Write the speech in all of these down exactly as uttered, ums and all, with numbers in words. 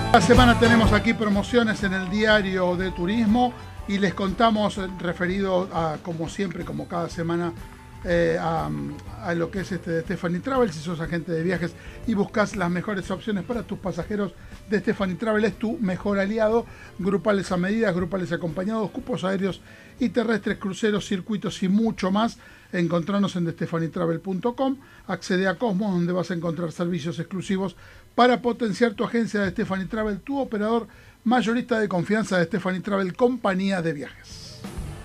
Esta semana tenemos aquí promociones en el diario de turismo y les contamos, referido a, como siempre, como cada semana, eh, a, a lo que es este de Stephanie Travel. Si sos agente de viajes y buscas las mejores opciones para tus pasajeros, de Stephanie Travel es tu mejor aliado. Grupales a medida, grupales acompañados, cupos aéreos y terrestres, cruceros, circuitos y mucho más. Encontrarnos en de stephanie travel punto com. Accede a Cosmos, donde vas a encontrar servicios exclusivos para potenciar tu agencia de Stephanie Travel, tu operador mayorista de confianza de Stephanie Travel, compañía de viajes.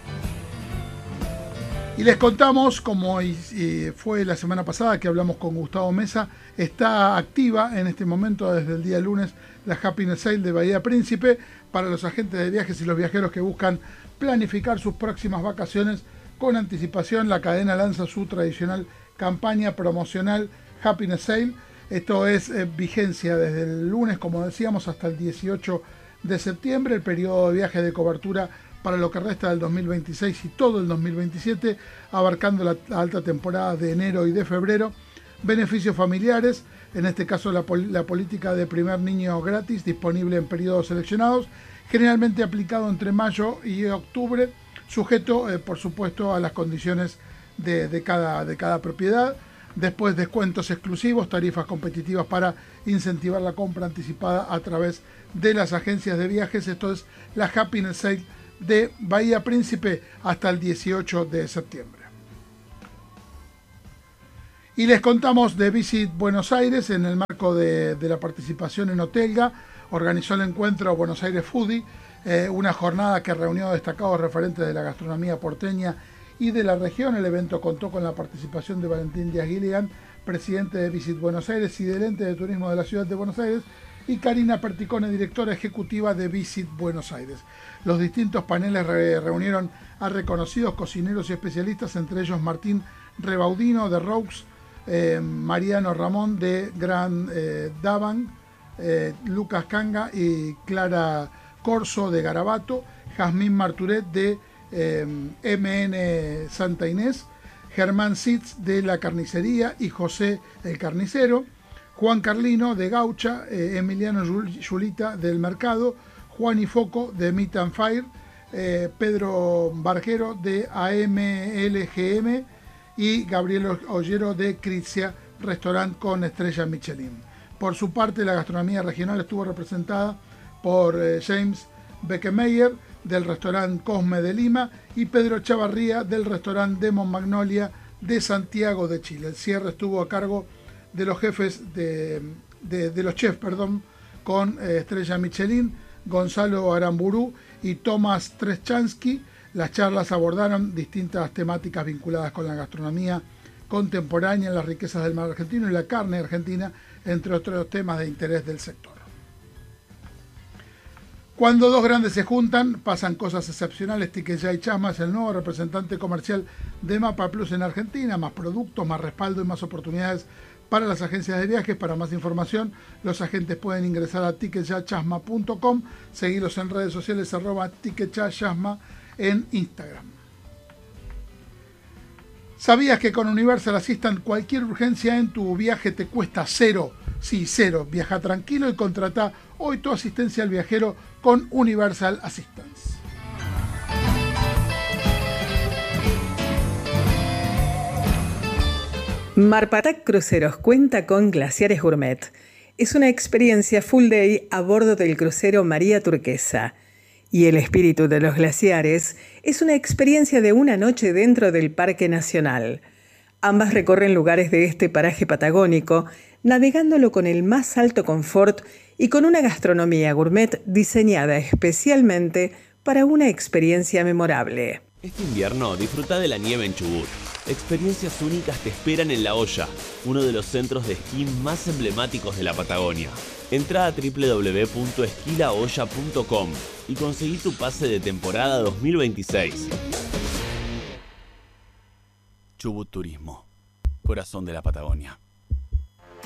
Y les contamos, como fue la semana pasada que hablamos con Gustavo Mesa, está activa en este momento desde el día lunes la Happiness Sale de Bahía Príncipe para los agentes de viajes y los viajeros que buscan planificar sus próximas vacaciones con anticipación. La cadena lanza su tradicional campaña promocional Happiness Sale. Esto es eh, vigencia desde el lunes, como decíamos, hasta el dieciocho de septiembre, el periodo de viaje de cobertura para lo que resta del dos mil veintiséis y todo el dos mil veintisiete, abarcando la, la alta temporada de enero y de febrero. Beneficios familiares, en este caso la, pol la política de primer niño gratis, disponible en periodos seleccionados, generalmente aplicado entre mayo y octubre, sujeto, eh, por supuesto, a las condiciones de, de, cada, de cada propiedad. Después, descuentos exclusivos, tarifas competitivas para incentivar la compra anticipada a través de las agencias de viajes. Esto es la Happiness Sale de Bahía Príncipe hasta el dieciocho de septiembre. Y les contamos de Visit Buenos Aires, en el marco de, de la participación en Hotelga, organizó el encuentro Buenos Aires Foodie, eh, una jornada que reunió destacados referentes de la gastronomía porteña y de la región. El evento contó con la participación de Valentín Díaz Gilligan, presidente de Visit Buenos Aires y del ente de turismo de la ciudad de Buenos Aires, y Karina Perticone, directora ejecutiva de Visit Buenos Aires. Los distintos paneles re reunieron a reconocidos cocineros y especialistas, entre ellos Martín Rebaudino de Roux, eh, Mariano Ramón de Gran eh, Daban, eh, Lucas Canga y Clara Corso de Garabato, Jazmín Marturet de eh, M N Santa Inés, Germán Sitz de La Carnicería y José el Carnicero, Juan Carlino de Gaucha, eh, Emiliano Yulita del Mercado, Juan y Foco de Meat and Fire, eh, Pedro Barjero de A M L G M y Gabriel Ollero de Crizia, restaurante con estrella Michelin. Por su parte, la gastronomía regional estuvo representada por eh, James Beckemeyer del restaurante Cosme de Lima y Pedro Chavarría del restaurante Demon Magnolia de Santiago de Chile. El cierre estuvo a cargo de los jefes de, de, de los chefs, perdón, con eh, estrella Michelin, Gonzalo Aramburú y Tomás Treschanski. Las charlas abordaron distintas temáticas vinculadas con la gastronomía contemporánea, las riquezas del mar argentino y la carne argentina, entre otros temas de interés del sector. Cuando dos grandes se juntan, pasan cosas excepcionales. Ticket Ya y Chasma es el nuevo representante comercial de Mapa Plus en Argentina. Más productos, más respaldo y más oportunidades para las agencias de viajes. Para más información, los agentes pueden ingresar a ticket ya chasma punto com, seguirlos en redes sociales, arroba ticketchasma en Instagram. ¿Sabías que con Universal Assistant cualquier urgencia en tu viaje te cuesta cero? Sí, cero. Viaja tranquilo y contrata hoy tu asistencia al viajero con Universal Assistance. Marpatac Cruceros cuenta con Glaciares Gourmet. Es una experiencia full day a bordo del crucero María Turquesa. Y el espíritu de los glaciares es una experiencia de una noche dentro del Parque Nacional. Ambas recorren lugares de este paraje patagónico, navegándolo con el más alto confort y con una gastronomía gourmet diseñada especialmente para una experiencia memorable. Este invierno disfruta de la nieve en Chubut. Experiencias únicas te esperan en La Olla, uno de los centros de esquí más emblemáticos de la Patagonia. Entra a doble u doble u doble u punto esquí la olla punto com y conseguí tu pase de temporada dos mil veintiséis. Chubut Turismo, corazón de la Patagonia.